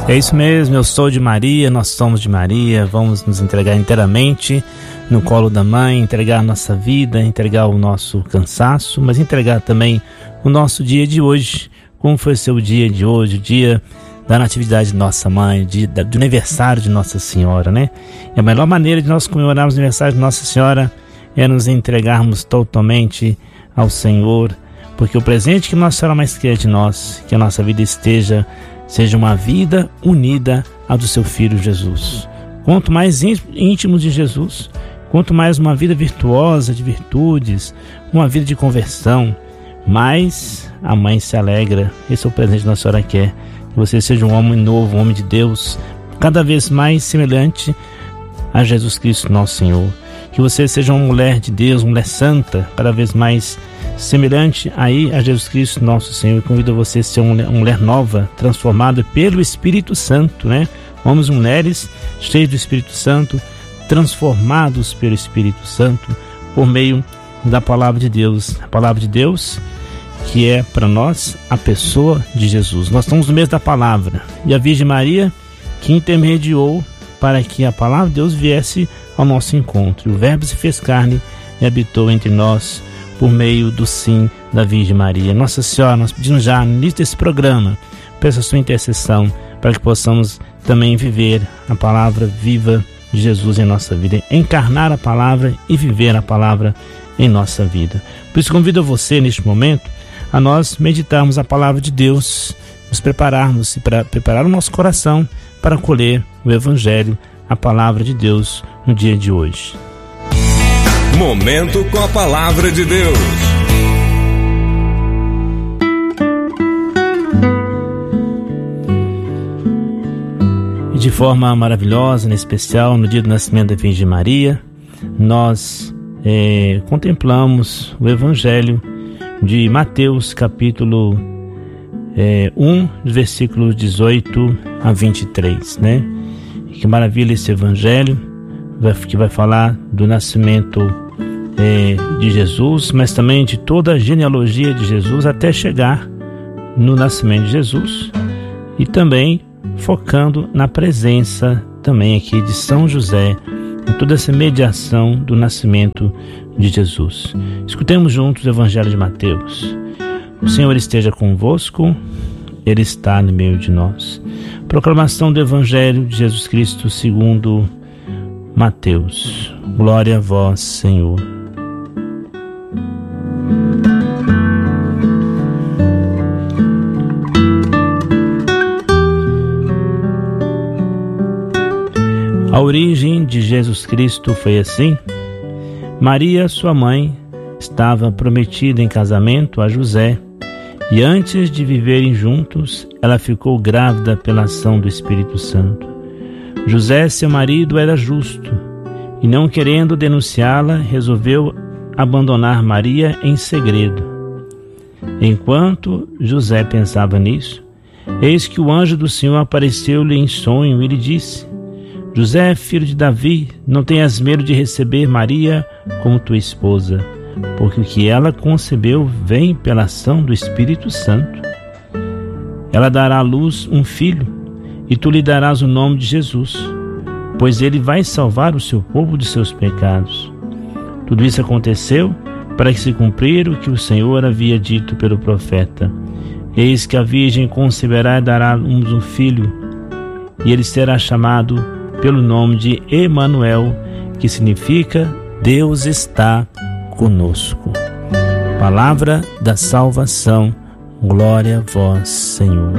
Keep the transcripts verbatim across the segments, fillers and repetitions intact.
É isso mesmo, eu sou de Maria, nós somos de Maria, vamos nos entregar inteiramente no colo da mãe, entregar a nossa vida, entregar o nosso cansaço, mas entregar também o nosso dia de hoje. Como foi o seu dia de hoje, o dia da natividade de nossa mãe, de, da, do aniversário de Nossa Senhora, né? E a melhor maneira de nós comemorarmos o aniversário de Nossa Senhora é nos entregarmos totalmente ao Senhor, porque o presente que Nossa Senhora mais quer de nós, que a nossa vida esteja, seja uma vida unida à do seu Filho Jesus. Quanto mais íntimos de Jesus, quanto mais uma vida virtuosa de virtudes, uma vida de conversão, mais a mãe se alegra. Esse é o presente que Nossa Senhora quer, que você seja um homem novo, um homem de Deus, cada vez mais semelhante a Jesus Cristo, nosso Senhor. Que você seja uma mulher de Deus, uma mulher santa, cada vez mais semelhante aí a Jesus Cristo, nosso Senhor. E convido você a ser uma mulher, uma mulher nova, transformada pelo Espírito Santo, né? Homens e mulheres cheios do Espírito Santo, transformados pelo Espírito Santo, por meio da Palavra de Deus. A Palavra de Deus, que é para nós a pessoa de Jesus. Nós estamos no mês da Palavra, e a Virgem Maria que intermediou para que a Palavra de Deus viesse ao nosso encontro. O Verbo se fez carne e habitou entre nós por meio do sim da Virgem Maria. Nossa Senhora, nós pedimos já no início desse programa, peço a sua intercessão para que possamos também viver a palavra viva de Jesus em nossa vida, encarnar a palavra e viver a palavra em nossa vida. Por isso convido você neste momento a nós meditarmos a palavra de Deus, nos prepararmos e para preparar o nosso coração para acolher o Evangelho, a palavra de Deus no dia de hoje. Momento com a Palavra de Deus. E de forma maravilhosa, em especial no dia do nascimento da Virgem Maria, nós é, contemplamos o Evangelho de Mateus, capítulo é, um, versículos dezoito a vinte e três, né? E que maravilha esse Evangelho, que vai falar do nascimento é, de Jesus, mas também de toda a genealogia de Jesus até chegar no nascimento de Jesus, e também focando na presença também aqui de São José, em toda essa mediação do nascimento de Jesus. Escutemos juntos o Evangelho de Mateus. O Senhor esteja convosco, Ele está no meio de nós. Proclamação do Evangelho de Jesus Cristo segundo Mateus. Glória a vós, Senhor. A origem de Jesus Cristo foi assim. Maria, sua mãe, estava prometida em casamento a José, e antes de viverem juntos, ela ficou grávida pela ação do Espírito Santo. José, seu marido, era justo, e não querendo denunciá-la, resolveu abandonar Maria em segredo. Enquanto José pensava nisso, eis que o anjo do Senhor apareceu-lhe em sonho e lhe disse: José, filho de Davi, não tenhas medo de receber Maria como tua esposa, porque o que ela concebeu vem pela ação do Espírito Santo. Ela dará à luz um filho, e tu lhe darás o nome de Jesus, pois ele vai salvar o seu povo de seus pecados. Tudo isso aconteceu para que se cumprir o que o Senhor havia dito pelo profeta: eis que a virgem conceberá e dará à luz um filho, e ele será chamado pelo nome de Emanuel, que significa Deus está conosco. Palavra da salvação. Glória a vós, Senhor.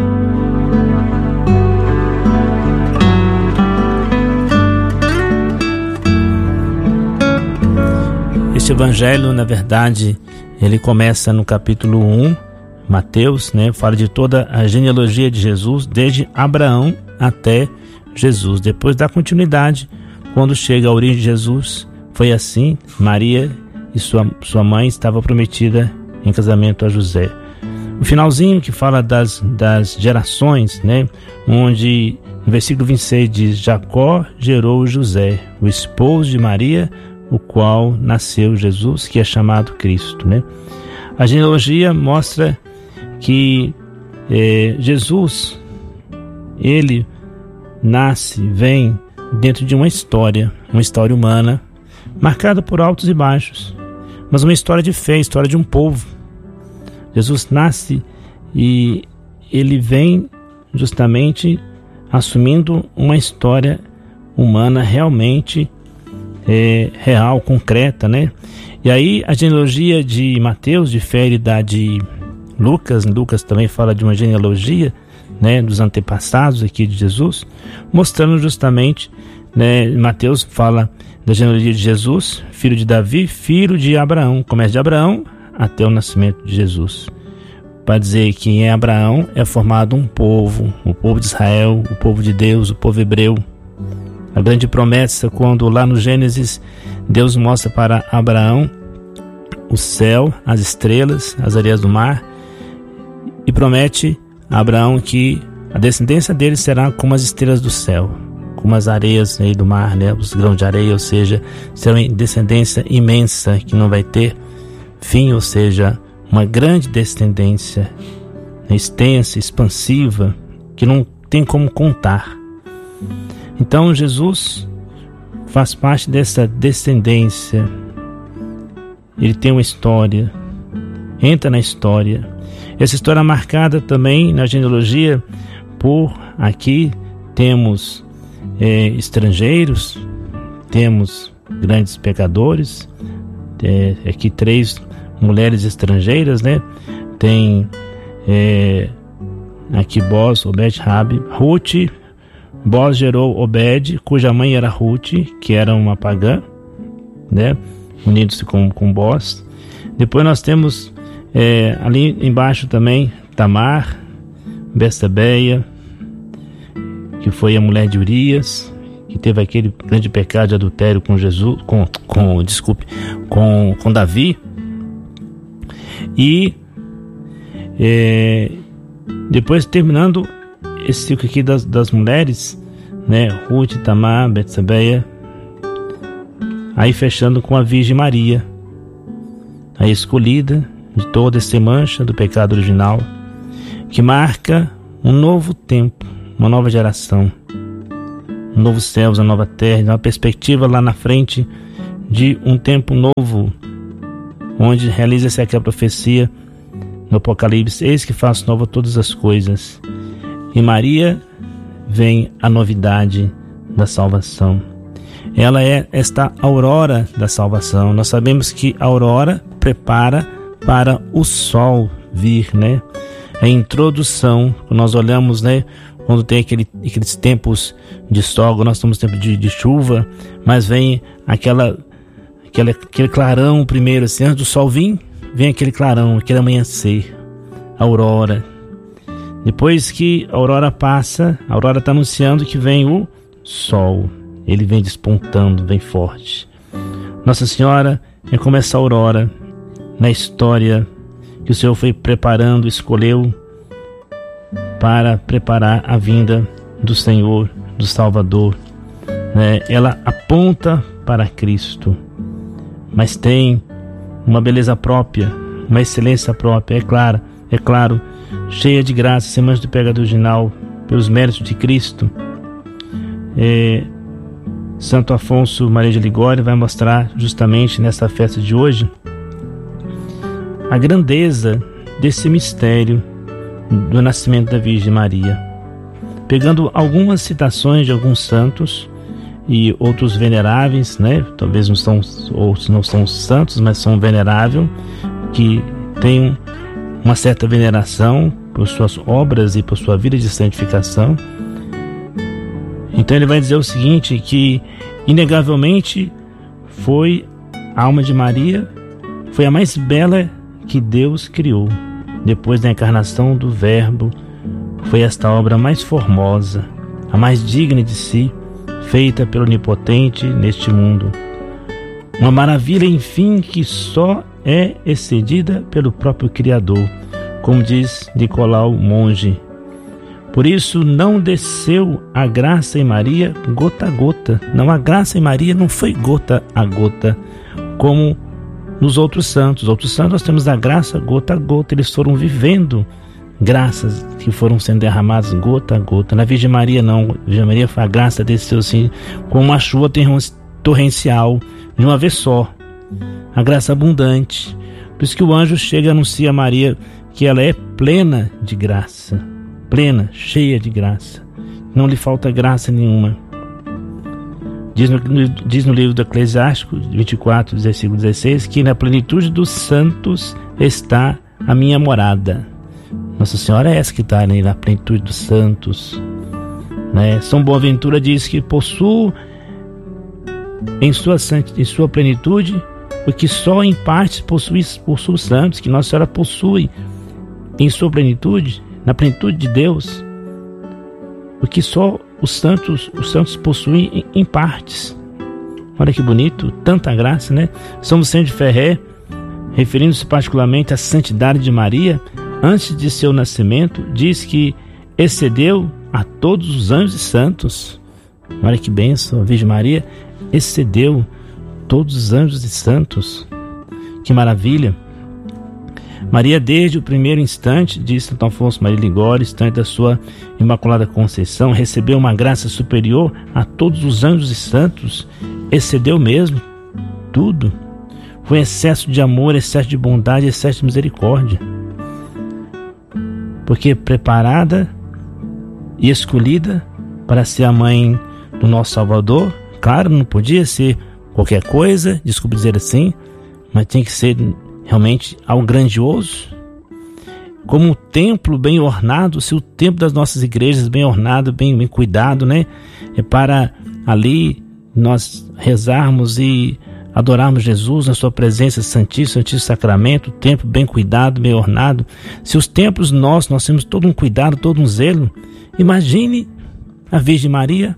Este evangelho, na verdade, ele começa no capítulo um, Mateus, né? Fala de toda a genealogia de Jesus, desde Abraão até Jesus. Depois dá continuidade, quando chega a origem de Jesus, foi assim: Maria e sua, sua mãe estavam prometidas em casamento a José. O finalzinho que fala das, das gerações, né? Onde no versículo vinte e seis diz: Jacó gerou José, o esposo de Maria, o qual nasceu Jesus, que é chamado Cristo, né? A genealogia mostra que eh, Jesus, ele nasce, vem dentro de uma história, uma história humana, marcada por altos e baixos, mas uma história de fé, história de um povo. Jesus nasce e ele vem justamente assumindo uma história humana realmente é, real, concreta, né? E aí a genealogia de Mateus difere da de Lucas. Lucas também fala de uma genealogia, né, dos antepassados aqui de Jesus, mostrando justamente, né, Mateus fala da genealogia de Jesus, filho de Davi, filho de Abraão, começa de Abraão até o nascimento de Jesus, para dizer que em Abraão é formado um povo, o povo de Israel, o povo de Deus, o povo hebreu. A grande promessa, quando lá no Gênesis Deus mostra para Abraão o céu, as estrelas, as areias do mar, e promete a Abraão que a descendência dele será como as estrelas do céu, como as areias aí do mar, né, os grãos de areia, ou seja, será uma descendência imensa que não vai ter fim, ou seja, uma grande descendência, né, extensa, expansiva, que não tem como contar. Então Jesus faz parte dessa descendência, ele tem uma história, entra na história. Essa história é marcada também na genealogia por, aqui temos é, estrangeiros, temos grandes pecadores, é, aqui três mulheres estrangeiras, né? Tem é, aqui Boz, Obed, Rabi, Ruth. Boz gerou Obed, cuja mãe era Ruth, que era uma pagã, né? Unindo-se com, com Boz. Depois nós temos é, ali embaixo também Tamar, Betsabeia, que foi a mulher de Urias, que teve aquele grande pecado de adultério com Jesus, com, com desculpe, com, com Davi. E é, depois terminando esse ciclo aqui das, das mulheres, né, Ruth, Tamar, Betsabeia, aí fechando com a Virgem Maria, a escolhida de toda essa mancha do pecado original, que marca um novo tempo, uma nova geração, um novo céu, uma nova terra, uma perspectiva lá na frente de um tempo novo, onde realiza-se aqui a profecia no Apocalipse: eis que faço nova todas as coisas. E Maria vem a novidade da salvação. Ela é esta aurora da salvação. Nós sabemos que a aurora prepara para o sol vir, né? A introdução, nós olhamos, né, quando tem aquele, aqueles tempos de sol, nós estamos no tempo de, de chuva, mas vem aquela, aquela, aquele clarão primeiro, assim, antes do sol vir, vem aquele clarão, aquele amanhecer, a aurora. Depois que a aurora passa, a aurora está anunciando que vem o sol. Ele vem despontando, vem forte. Nossa Senhora é como essa aurora na história que o Senhor foi preparando, escolheu para preparar a vinda do Senhor, do Salvador, né? Ela aponta para Cristo, mas tem uma beleza própria, uma excelência própria, é claro, é claro, cheia de graça, semente do pecado original, pelos méritos de Cristo. É, Santo Afonso Maria de Ligório vai mostrar justamente nessa festa de hoje a grandeza desse mistério do nascimento da Virgem Maria, pegando algumas citações de alguns santos e outros veneráveis, né? Talvez não são, ou não são santos, mas são veneráveis, que têm uma certa veneração por suas obras e por sua vida de santificação. Então ele vai dizer o seguinte, que inegavelmente foi a alma de Maria, foi a mais bela que Deus criou. Depois da encarnação do Verbo, foi esta obra mais formosa, a mais digna de si, feita pelo Onipotente neste mundo. Uma maravilha, enfim, que só é excedida pelo próprio Criador, como diz Nicolau Monge. Por isso não desceu a graça em Maria gota a gota. Não, a graça em Maria não foi gota a gota, como nos outros santos. Os outros santos nós temos a graça gota a gota. Eles foram vivendo graças que foram sendo derramadas gota a gota. Na Virgem Maria não, a Virgem Maria foi a graça desceu assim, como uma chuva torrencial, de uma vez só, a graça abundante. Por isso que o anjo chega e anuncia a Maria que ela é plena de graça, plena, cheia de graça, não lhe falta graça nenhuma. Diz no, diz no livro do Eclesiástico vinte e quatro, versículo dezesseis, que na plenitude dos santos está a minha morada. Nossa Senhora é essa que está na plenitude dos santos, né? São Boaventura diz que possuo em sua, em sua plenitude o que só em parte possui, possui os santos, que Nossa Senhora possui em sua plenitude, na plenitude de Deus, o que só os santos, os santos possuem em, em partes. Olha que bonito, tanta graça, né? São Vicente de Ferrer, referindo-se particularmente à santidade de Maria, antes de seu nascimento, diz que excedeu a todos os anjos e santos. Olha que bênção, a Virgem Maria excedeu todos os anjos e santos. Que maravilha! Maria, desde o primeiro instante, diz Santo Afonso Maria Ligório, instante da sua Imaculada Conceição, recebeu uma graça superior a todos os anjos e santos, excedeu mesmo tudo. Foi excesso de amor, excesso de bondade, excesso de misericórdia. Porque preparada e escolhida para ser a mãe do nosso Salvador, claro, não podia ser qualquer coisa, desculpe dizer assim, mas tinha que ser realmente algo grandioso, como um templo bem ornado, se o templo das nossas igrejas bem ornado, bem, bem cuidado, né? É para ali nós rezarmos e adorarmos Jesus na sua presença, Santíssimo, Santíssimo Sacramento, templo bem cuidado, bem ornado. Se os templos nossos, nós temos todo um cuidado, todo um zelo, imagine a Virgem Maria.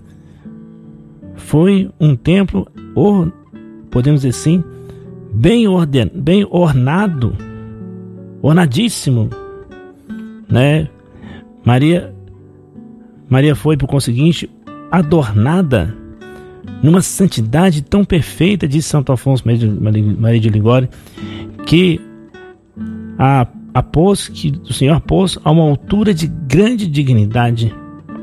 Foi um templo, or, podemos dizer assim, bem, orden, bem ornado, ornadíssimo, né? Maria, Maria foi, por conseguinte, adornada numa santidade tão perfeita, diz Santo Afonso Maria de Ligório, que a, a pôs, que o Senhor pôs a uma altura de grande dignidade,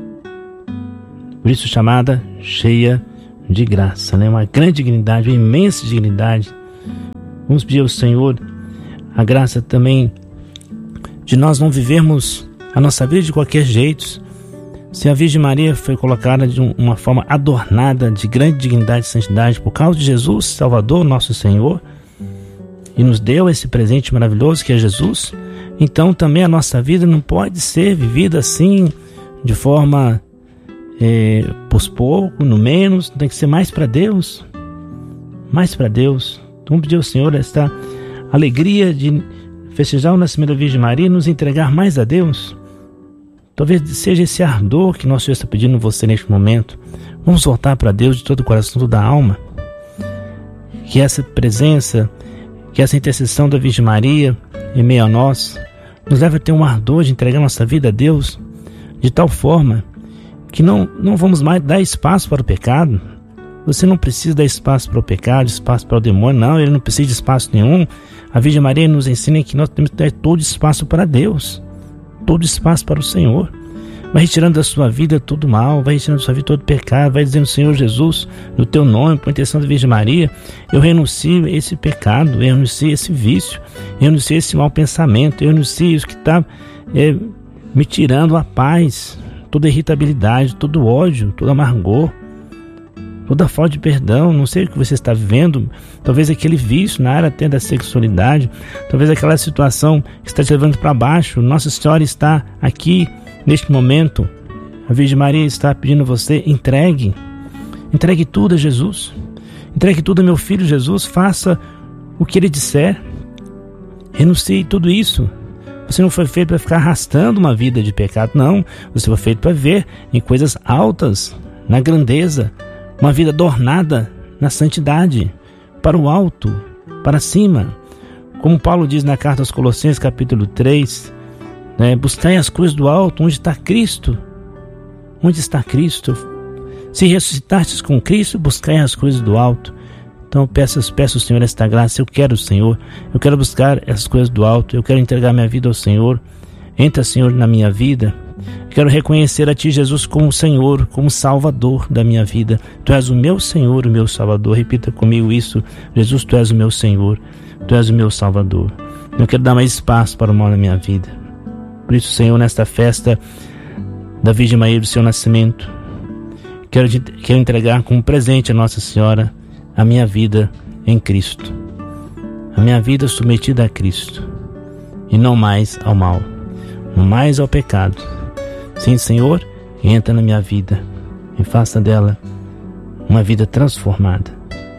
por isso chamada cheia de graça, né? Uma grande dignidade, uma imensa dignidade. Vamos pedir ao Senhor a graça também de nós não vivermos a nossa vida de qualquer jeito. Se a Virgem Maria foi colocada de um, uma forma adornada de grande dignidade e santidade por causa de Jesus, Salvador, nosso Senhor, e nos deu esse presente maravilhoso que é Jesus, então também a nossa vida não pode ser vivida assim, de forma é, pos pouco, no menos, tem que ser mais para Deus, mais para Deus. Vamos pedir ao Senhor esta alegria de festejar o nascimento da Virgem Maria e nos entregar mais a Deus. Talvez seja esse ardor que nosso Senhor está pedindo a você neste momento. Vamos voltar para Deus de todo o coração, toda a alma. Que essa presença, que essa intercessão da Virgem Maria em meio a nós, nos leve a ter um ardor de entregar nossa vida a Deus, de tal forma que não, não vamos mais dar espaço para o pecado. Você não precisa dar espaço para o pecado, espaço para o demônio, não, ele não precisa de espaço nenhum. A Virgem Maria nos ensina que nós temos que ter todo espaço para Deus, todo espaço para o Senhor. Vai retirando da sua vida todo mal, vai retirando da sua vida todo pecado, vai dizendo: Senhor Jesus, no teu nome, por intenção da Virgem Maria, eu renuncio a esse pecado, eu renuncio a esse vício, eu renuncio a esse mau pensamento, eu renuncio a isso que está é, me tirando a paz, toda irritabilidade, todo ódio, todo amargor, toda falta de perdão. Não sei o que você está vivendo, talvez aquele vício na área até da sexualidade, talvez aquela situação que está te levando para baixo. Nossa Senhora está aqui neste momento, a Virgem Maria está pedindo a você: entregue, entregue tudo a Jesus, entregue tudo a meu filho Jesus, faça o que ele disser, renuncie tudo isso. Você não foi feito para ficar arrastando uma vida de pecado, não, você foi feito para viver em coisas altas, na grandeza, uma vida adornada na santidade, para o alto, para cima. Como Paulo diz na carta aos Colossenses, capítulo três, né? Buscai as coisas do alto, onde está Cristo. Onde está Cristo? Se ressuscitastes com Cristo, buscai as coisas do alto. Então peço, peço ao Senhor esta graça. Eu quero, Senhor, eu quero buscar essas coisas do alto, eu quero entregar minha vida ao Senhor, Entra, Senhor, na minha vida. Quero reconhecer a Ti, Jesus, como Senhor, como Salvador da minha vida. Tu és o meu Senhor, o meu Salvador. Repita comigo isso. Jesus, Tu és o meu Senhor, Tu és o meu Salvador. Eu quero dar mais espaço para o mal na minha vida. Por isso, Senhor, nesta festa da Virgem Maria do Seu Nascimento, quero, quero entregar como presente a Nossa Senhora a minha vida em Cristo. A minha vida submetida a Cristo. E não mais ao mal, não mais ao pecado. Sim, Senhor, entra na minha vida e faça dela uma vida transformada.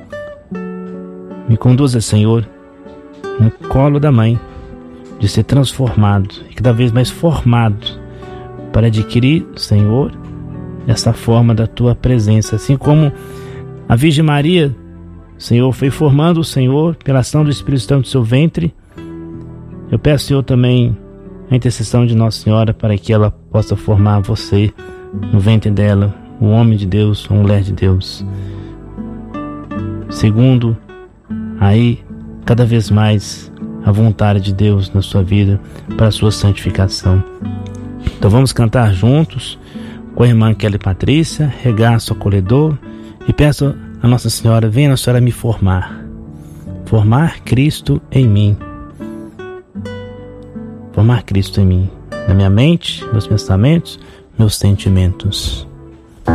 Me conduza, Senhor, no colo da mãe, de ser transformado e cada vez mais formado para adquirir, Senhor, essa forma da Tua presença. Assim como a Virgem Maria, Senhor, foi formando o Senhor pela ação do Espírito Santo do seu ventre, eu peço, Senhor, também a intercessão de Nossa Senhora para que ela possa formar você no ventre dela, um homem de Deus, uma mulher de Deus. Segundo, aí, cada vez mais, a vontade de Deus na sua vida para a sua santificação. Então vamos cantar juntos com a irmã Kelly Patrícia, regaço acolhedor, e peço a Nossa Senhora, venha Nossa Senhora me formar, formar Cristo em mim. Formar Cristo em mim, na minha mente, meus pensamentos, meus sentimentos.